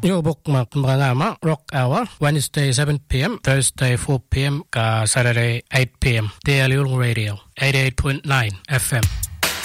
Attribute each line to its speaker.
Speaker 1: Yo bookmark mga Rock Hour, Wednesday 7 p.m., Thursday 4 p.m., Saturday 8 p.m. Daily Radio, 88.9 FM.